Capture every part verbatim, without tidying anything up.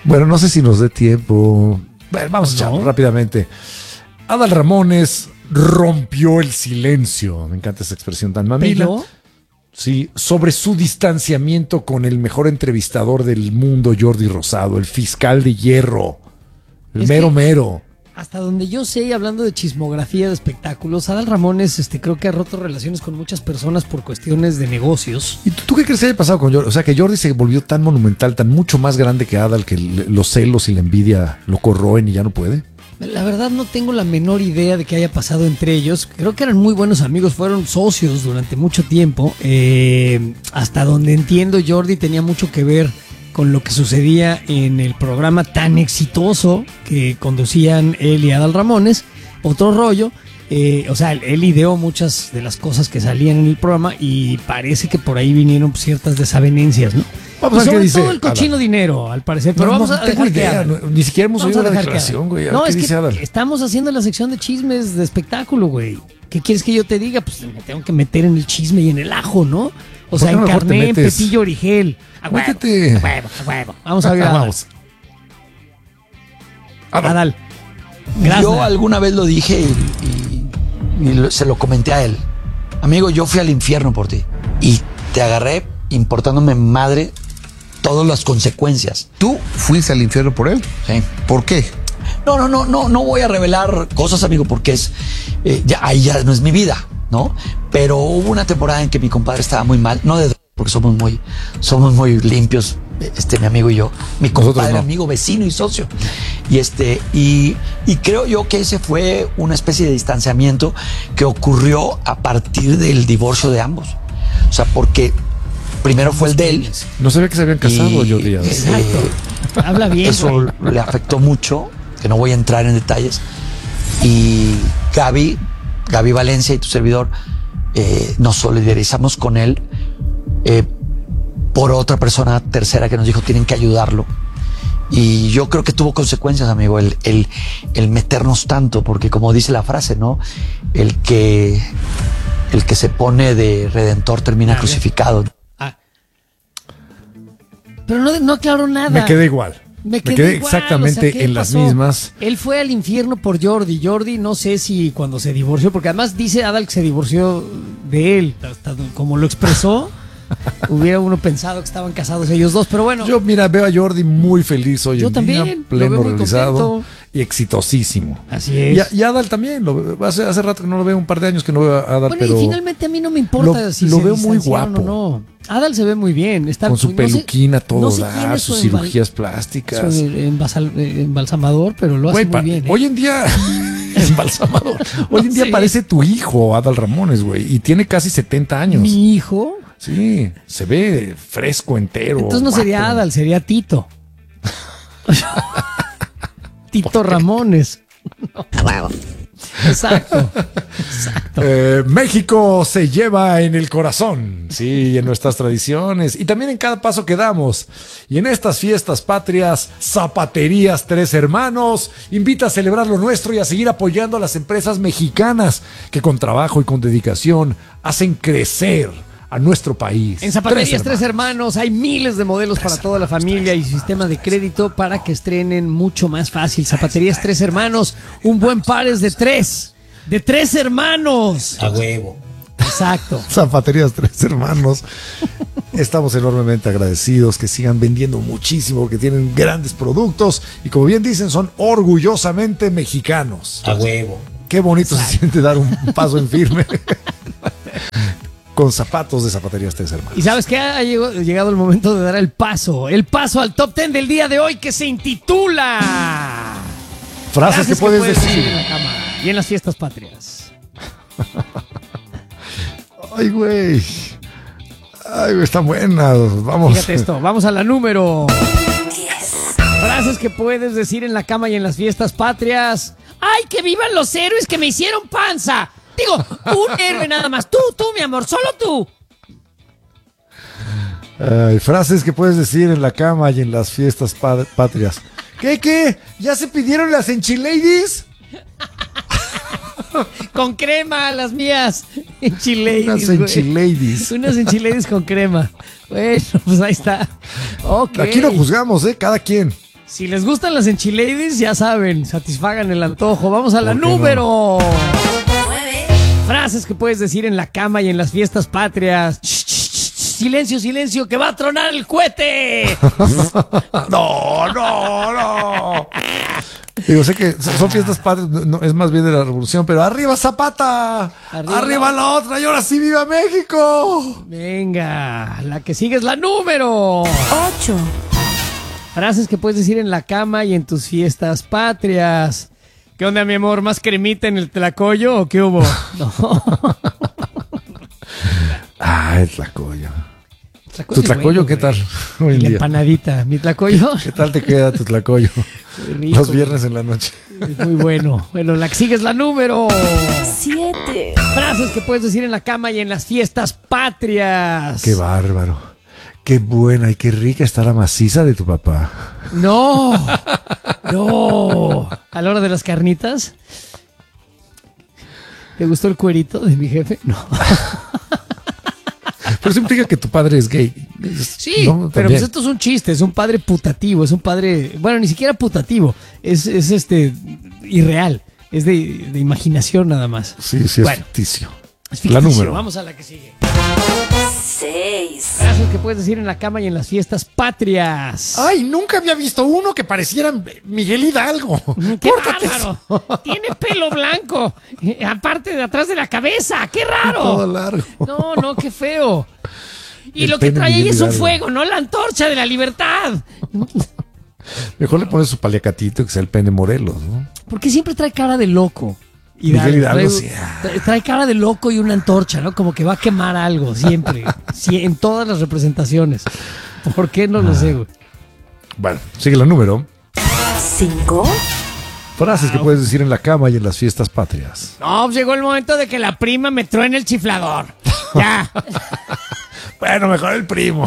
Bueno, no sé si nos dé tiempo. Bueno, vamos a echarlo No. rápidamente. Adal Ramones rompió el silencio. Me encanta esa expresión tan mamila. Pero, Sí, sobre su distanciamiento con el mejor entrevistador del mundo, Jordi Rosado, el fiscal de hierro. El Es mero que- mero. hasta donde yo sé, hablando de chismografía de espectáculos, Adal Ramones este, creo que ha roto relaciones con muchas personas por cuestiones de negocios. ¿Y tú, tú qué crees que haya pasado con Jordi? O sea, que Jordi se volvió tan monumental, tan mucho más grande que Adal, que le- los celos y la envidia lo corroen y ya no puede. La verdad no tengo la menor idea de qué haya pasado entre ellos. Creo que eran muy buenos amigos, fueron socios durante mucho tiempo. Eh, hasta donde entiendo, Jordi tenía mucho que ver con lo que sucedía en el programa tan exitoso que conducían él y Adal Ramones. Otro rollo. Eh, o sea, él, él ideó muchas de las cosas que salían en el programa y parece que por ahí vinieron ciertas desavenencias, ¿no? Vamos a ver Y qué sobre dice todo el cochino Adal. dinero, al parecer. Pero No, vamos no a tengo dejar que idea, hable. no, ni siquiera hemos Vamos oído a la dejar que declaración, hable. güey. A ver No, qué es dice que Adal. estamos haciendo la sección de chismes de espectáculo, güey. ¿Qué quieres que yo te diga? Pues me tengo que meter en el chisme y en el ajo, ¿no? O sea, qué no en mejor te carné, en metes? Pepillo Origel. A huevo, Métete. a huevo, a huevo. Vamos a ver. Ah, Adal. vamos. Adal. Adal. Gracias. Yo alguna vez lo dije y, y- y lo- se lo comenté a él. Amigo, yo fui al infierno por ti y te agarré importándome madre todas las consecuencias. ¿Tú fuiste al infierno por él? ¿Sí? ¿Por qué? No, no, no, no, no voy a revelar cosas, amigo, porque es eh, ya ahí ya no es mi vida, ¿no? Pero hubo una temporada en que mi compadre estaba muy mal, no de droga, porque somos muy, somos muy limpios, este, mi amigo y yo, mi Nosotros compadre, no. amigo, vecino y socio, y este, y, y creo yo que ese fue una especie de distanciamiento que ocurrió a partir del divorcio de ambos, o sea, porque primero fue el de él. No sabía que se habían casado, y, Jordi y Adal. eh, Habla bien, eso güey. le afectó mucho, que no voy a entrar en detalles. Y Gaby, Gaby Valencia y tu servidor, eh, nos solidarizamos con él eh, por otra persona tercera que nos dijo tienen que ayudarlo. Y yo creo que tuvo consecuencias, amigo, el, el, el meternos tanto, porque como dice la frase, ¿no? El que, el que se pone de redentor termina A ver. crucificado. Ah. Pero no, no aclaró nada. Me quedé igual. Me Me quedé, quedé igual, exactamente o sea, ¿qué en las pasó? mismas. Él fue al infierno por Jordi. Jordi, no sé si cuando se divorció, porque además dice Adal que se divorció de él, hasta como lo expresó. Hubiera uno pensado que estaban casados ellos dos, pero bueno. Yo, mira, veo a Jordi muy feliz hoy Yo en también, día, lo pleno veo muy realizado contento. y exitosísimo. Así es. Y, a- y Adal también, lo veo- hace, hace rato que no lo veo, un par de años que no veo a Adal, bueno, pero y finalmente a mí no me importa lo- si lo se veo muy distanciaron guapo. o no. Adal se ve muy bien. Está, con su no sé- peluquina todo no sé da, quién es sus su embal- cirugías plásticas. su embasal- eh, embalsamador, pero lo hace Güey, muy pa- bien. ¿eh? hoy en día, embalsamador. Hoy en día Sí. parece tu hijo, Adal Ramones, güey, y tiene casi setenta años. Mi hijo. Sí, se ve fresco, entero. Entonces no guapo. sería Adal, sería Tito. Tito Ramones. Exacto. Exacto. Eh, México se lleva en el corazón, sí, en nuestras tradiciones y también en cada paso que damos. Y en estas fiestas patrias, Zapaterías Tres Hermanos invita a celebrar lo nuestro y a seguir apoyando a las empresas mexicanas que con trabajo y con dedicación hacen crecer a nuestro país. En Zapaterías Tres Hermanos hay miles de modelos para toda la familia y sistema de crédito para que estrenen mucho más fácil. Zapaterías Tres Hermanos, un buen par es de tres. De tres hermanos. A huevo. Exacto. Zapaterías Tres Hermanos. Estamos enormemente agradecidos que sigan vendiendo muchísimo, que tienen grandes productos y como bien dicen, son orgullosamente mexicanos. A huevo. Qué bonito se siente dar un paso en firme con zapatos de Zapaterías Tres Hermanos. Y sabes que ha llegado, llegado el momento de dar el paso, el paso al top ten del día de hoy que se intitula Frases que puedes decir. en la cama y en las fiestas patrias. Ay, güey. Ay, güey, están buenas. Vamos. Fíjate esto, vamos a la número Frases que puedes decir en la cama y en las fiestas patrias. ¡Ay, que vivan los héroes que me hicieron panza! Digo, un héroe nada más. Tú, tú, mi amor, solo tú. Ay, frases que puedes decir en la cama y en las fiestas pa- patrias. ¿Qué, qué? ¿Ya se pidieron las enchiladies? Con crema, las mías. Enchiladies, Unas güey. enchiladies. Unas enchiladies con crema. Bueno, pues ahí está. Ok. Aquí no juzgamos, ¿eh? Cada quien. Si les gustan las enchiladas, ya saben, satisfagan el antojo. Vamos a la ¿Por qué número. Frases que puedes decir en la cama y en las fiestas patrias. Shh, shh, shh, silencio, silencio, que va a tronar el cohete. No, no, no. Digo, sé que son fiestas patrias, no, es más bien de la revolución, pero ¡arriba Zapata! ¡Arriba, ¡Arriba la otra! ¡Y ahora sí viva México! Venga, la que sigue es la número ocho. Frases que puedes decir en la cama y en tus fiestas patrias. ¿Qué onda, mi amor? ¿Más cremita en el tlacoyo o qué hubo? No. Ah, el tlacoyo. Tlacoyo ¿Tu tlacoyo bueno, qué güey. tal hoy en La día? empanadita. Mi tlacoyo. ¿Qué tal te queda tu tlacoyo? Muy rico, Los viernes en la noche. muy bueno. Bueno, la que sigue es la número siete. Frases que puedes decir en la cama y en las fiestas patrias. Qué bárbaro. Qué buena y qué rica está la maciza de tu papá. No, no. A la hora de las carnitas. ¿Te gustó el cuerito de mi jefe? No. Pero eso implica que tu padre es gay. Sí, ¿no? pero También. pues esto es un chiste, es un padre putativo, es un padre, bueno, ni siquiera putativo, es, es este irreal, es de, de imaginación nada más. Sí, sí, es Bueno, ficticio. es ficticio. La número. Vamos a la que sigue. seis. Frases que puedes decir en la cama y en las fiestas patrias. Ay, nunca había visto uno que pareciera Miguel Hidalgo. ¡Qué bárbaro! Tiene pelo blanco, eh, aparte de atrás de la cabeza, ¡qué raro! Todo largo. No, no, qué feo. Y El lo que pene trae ahí Miguel es un Hidalgo. fuego, no la antorcha de la libertad. Mejor le pones su paliacatito que sea el pene Morelos, ¿no? Porque siempre trae cara de loco. Miguel Hidalgo, trae, sí. trae- trae cara de loco y una antorcha, ¿no? Como que va a quemar algo, siempre. Sí, en todas las representaciones. ¿Por qué? No lo sé, güey. Bueno, sigue la número. cinco. Frases que puedes decir en la cama y en las fiestas patrias. No, pues llegó el momento de que la prima me truene el chiflador. Ya. Bueno, mejor el primo.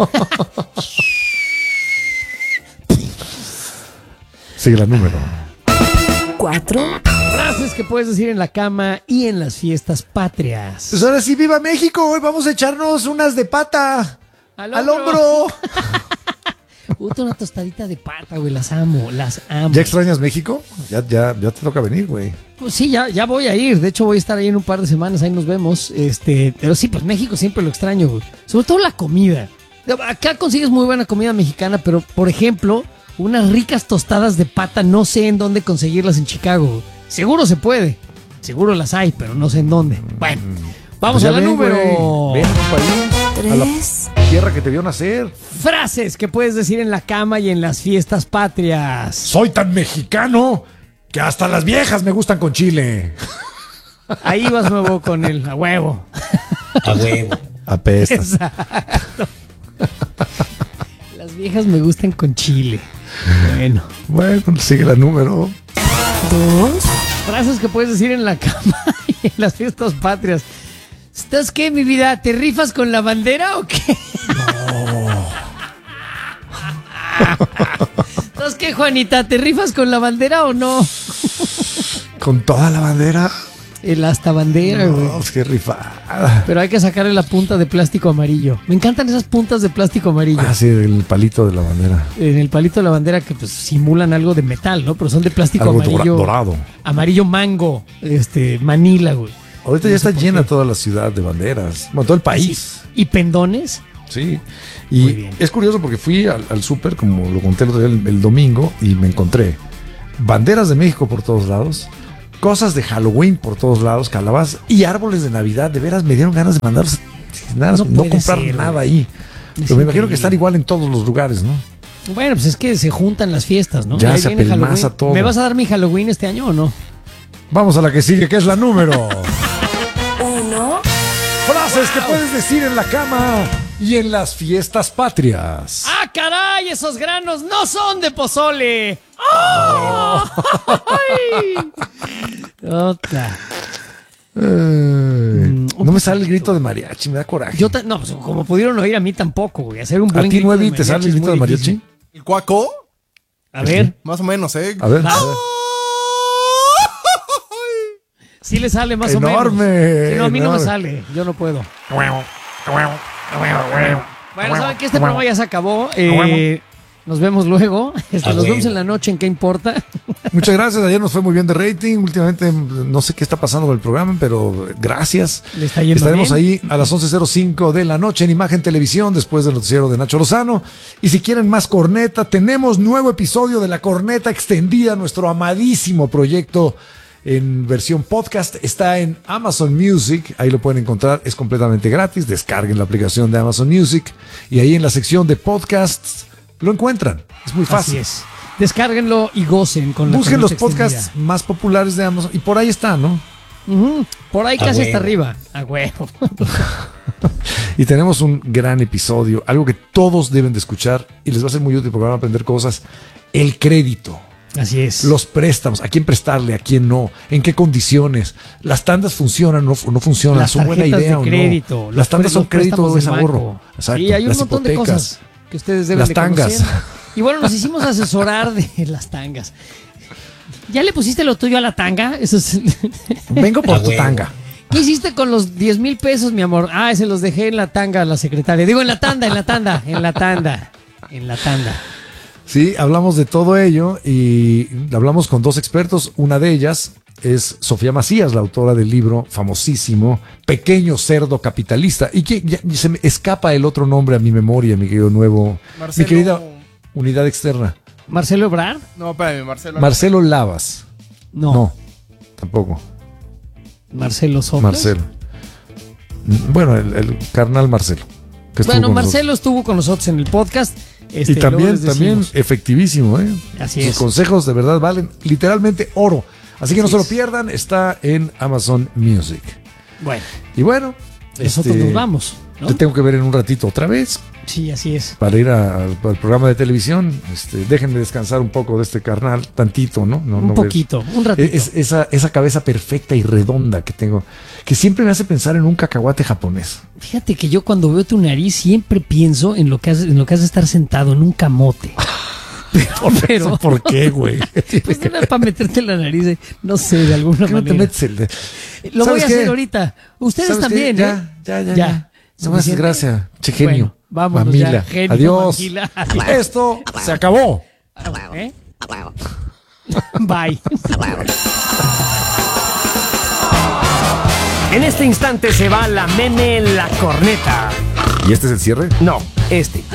Sigue la número. cuatro. Frases que puedes decir en la cama y en las fiestas patrias. Pues ahora sí, viva México. Hoy vamos a echarnos unas de pata. Al Al hombro. hombro. Puta, una tostadita de pata, güey. Las amo, las amo. ¿Ya extrañas México? Ya, ya, ya te toca venir, güey. Pues sí, ya, ya voy a ir. De hecho, voy a estar ahí en un par de semanas. Ahí nos vemos. Este, pero sí, pues México siempre lo extraño, güey. Sobre todo la comida. Acá consigues muy buena comida mexicana, pero por ejemplo, unas ricas tostadas de pata, no sé en dónde conseguirlas en Chicago, güey. Seguro se puede. Seguro las hay, pero no sé en dónde. Bueno, vamos Pues ya a la ven, número. güey. Ven a tu país. A la tres. tierra que te vio nacer. Frases que puedes decir en la cama y en las fiestas patrias. Soy tan mexicano que hasta las viejas me gustan con chile. Ahí vas nuevo con el a huevo. A huevo. Apesta. Exacto. Las viejas me gustan con chile. Bueno. Bueno, sigue la número. dos. Frases que puedes decir en la cama y en las fiestas patrias. ¿Estás qué, mi vida? ¿Te rifas con la bandera o qué? No. ¿Estás qué, Juanita? ¿Te rifas con la bandera o no? Con toda la bandera. El hasta bandera, güey. No, qué rifada. Pero hay que sacarle la punta de plástico amarillo. Me encantan esas puntas de plástico amarillo. Ah, sí, el palito de la bandera. En el palito de la bandera que pues simulan algo de metal, ¿no? Pero son de plástico Algo amarillo. dora- dorado. Amarillo mango, este, Manila, güey. Ahorita ya está llena toda la ciudad de banderas. Bueno, todo el país. ¿Y pendones? Sí. Muy Y bien. es curioso porque fui al, al súper, como lo conté el, otro día, el, el domingo, y me encontré banderas de México por todos lados, cosas de Halloween por todos lados, calabazas y árboles de Navidad. De veras me dieron ganas de mandarlos, nada, No no, puede comprar ser, nada güey. ahí. Es Pero me imagino que increíble. están igual en todos los lugares, ¿no? Bueno, pues es que se juntan las fiestas, ¿no? Ya Ahí se viene apelmaza Halloween. todo. ¿Me vas a dar mi Halloween este año o no? Vamos a la que sigue, que es la número. uno. Frases que puedes decir en la cama y en las fiestas patrias. ¡Ah, caray! Esos granos no son de pozole. ¡Oh! ¡Ay! Otra. Ay, Mm, no me sale el grito de mariachi, me da coraje. Yo ta- no, pues como pudieron oír a mí tampoco, güey. Hacer un ¿A buen ti, grito de Nuevi, te sale el mariachi es grito de muy mariachi? difícil. ¿El cuaco? A ver, Más o menos, ¿eh? A ver. Va. a ver. sí le sale más o Enorme, menos. Sí, no, a mí no me enorme. sale. Yo no puedo. Bueno, saben que este programa ya se acabó. Eh, Nos vemos luego. Este, Ah, nos vemos bueno. en la noche, ¿en qué importa? Muchas gracias. Ayer nos fue muy bien de rating. Últimamente no sé qué está pasando con el programa, pero gracias. Le está yendo Estaremos bien. ahí a las once cero cinco de la noche en Imagen Televisión, después del noticiero de Nacho Lozano. Y si quieren más corneta, tenemos nuevo episodio de La Corneta Extendida, nuestro amadísimo proyecto en versión podcast. Está en Amazon Music, ahí lo pueden encontrar, es completamente gratis. Descarguen la aplicación de Amazon Music y ahí en la sección de podcasts lo encuentran. Es muy fácil. Así es. Descárguenlo y gocen con la Busquen los corneta podcasts extendida. más populares de Amazon y por ahí está, ¿no? Ujú. Por ahí A casi huevo. hasta arriba. A huevo. Y tenemos un gran episodio, algo que todos deben de escuchar y les va a ser muy útil porque van a aprender cosas. El crédito, Así es. los préstamos, a quién prestarle, a quién no, en qué condiciones, las tandas funcionan o no, no funcionan, Las son buena tarjetas idea de o crédito, no. los Las tandas pré- son los crédito o préstamos es del ahorro. banco. Exacto. Sí, hay un las montón de hipotecas. cosas que ustedes deben Las de tangas. conocer. Y bueno, nos hicimos asesorar de las tangas. ¿Ya le pusiste lo tuyo a la tanga? Eso es... Vengo por A tu huevo. tanga. ¿Qué hiciste con los diez mil pesos, mi amor? Ah, se los dejé en la tanga a la secretaria. Digo, en la tanda, en la tanda, en la tanda, en la tanda. Sí, hablamos de todo ello y hablamos con dos expertos. Una de ellas es Sofía Macías, la autora del libro famosísimo Pequeño Cerdo Capitalista. Y que ya se me escapa el otro nombre a mi memoria, mi querido nuevo, Marcelo- mi querida unidad externa. ¿Marcelo Ebrard? No, espérame, Marcelo. Marcelo Lavas. No. No, tampoco. ¿Marcelo Soplas? Marcelo. Bueno, el, el carnal Marcelo. que estuvo Bueno, con Marcelo estuvo con nosotros en el podcast. Este, nosotros. Y luego también, les también decimos. efectivísimo, ¿eh? Así Sus es. consejos de verdad valen literalmente oro. Así que no Así se lo es. pierdan, está en Amazon Music. Bueno, Y bueno, nosotros este, nos vamos, ¿no? Te tengo que ver en un ratito otra vez Sí, así es. para ir a- al, al programa de televisión. Este, déjenme descansar un poco de este carnal, tantito, ¿no? no un no ver- poquito, un ratito. Es, esa, esa cabeza perfecta y redonda que tengo, que siempre me hace pensar en un cacahuate japonés. Fíjate que yo cuando veo tu nariz siempre pienso en lo que has, en lo que has de estar sentado en un camote. Pero, pero ¿Por qué, güey? pues era para meterte en la nariz, eh, no sé, de alguna ¿Por qué no te manera. metes el de- Lo voy ¿Sabes a qué? hacer ahorita. Ustedes ¿Sabes también, qué? ¿eh? Ya, ya, ya. ya. No me haces ¿Suficiente? gracia. Che, genio. Bueno, vámonos Mamila. ya, genio, Adiós. mamila. Adiós. Esto se acabó. ¿Eh? Bye. En este instante se va la meme en la corneta. ¿Y este es el cierre? No, este.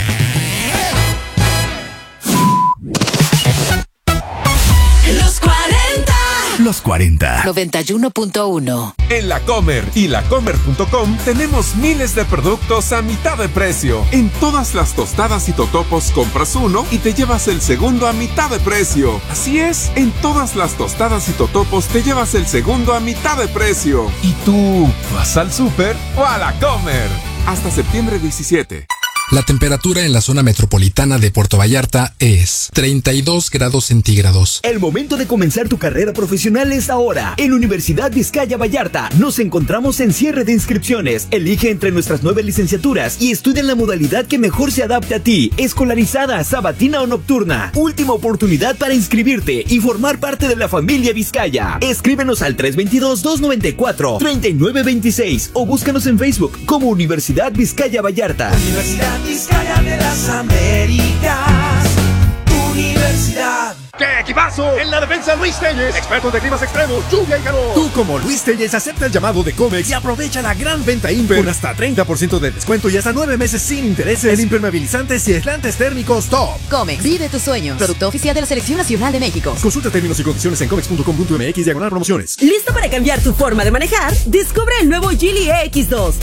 Los cuarenta. Los cuarenta. noventa y uno punto uno. En La Comer y lacomer punto com tenemos miles de productos a mitad de precio. En todas las tostadas y totopos compras uno y te llevas el segundo a mitad de precio. Así es, en todas las tostadas y totopos te llevas el segundo a mitad de precio. ¿Y tú vas al súper o a La Comer? Hasta septiembre diecisiete. La temperatura en la zona metropolitana de Puerto Vallarta es treinta y dos grados centígrados. El momento de comenzar tu carrera profesional es ahora. En Universidad Vizcaya Vallarta nos encontramos en cierre de inscripciones. Elige entre nuestras nueve licenciaturas y estudia en la modalidad que mejor se adapte a ti. Escolarizada, sabatina o nocturna. Última oportunidad para inscribirte y formar parte de la familia Vizcaya. Escríbenos al tres dos dos, dos nueve cuatro, tres nueve dos seis o búscanos en Facebook como Universidad Vizcaya Vallarta. Universidad Vizcaya de las Américas. Universidad. ¡Qué equipazo! En la defensa Luis Telles, expertos de climas extremos, lluvia y calor. Tú como Luis Telles acepta el llamado de Comex y aprovecha la gran venta Imper con hasta treinta por ciento de descuento y hasta nueve meses sin intereses en impermeabilizantes y aislantes térmicos top. Comex, vive tus sueños. Producto oficial de la Selección Nacional de México. Consulta términos y condiciones en comex punto com punto m x diagonal promociones. ¿Listo para cambiar tu forma de manejar? Descubre el nuevo Geely E X dos,